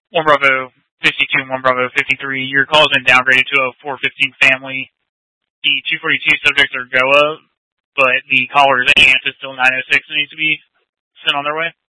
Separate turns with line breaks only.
1 Bravo 52 and 1 Bravo 53. Your call has been downgraded to a 415 family. The 242 subjects are GOA, but the caller's aunt is still 906 and needs to be sent on their way.